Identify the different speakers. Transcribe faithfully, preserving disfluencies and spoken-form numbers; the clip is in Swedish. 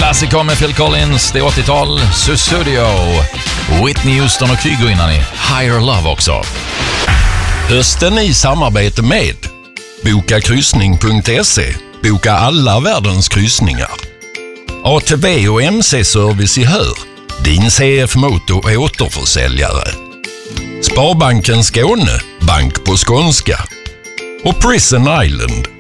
Speaker 1: Klassiker med Phil Collins, det är åttiotal, Sussudio, Whitney Houston och Kygo innan i Higher Love också.
Speaker 2: Hösten i samarbete med boka kryssning punkt se. Boka alla världens kryssningar. A T V och M C-service i Hör. Din C F Moto är återförsäljare. Sparbanken Skåne, bank på skånska. Och Prison Island.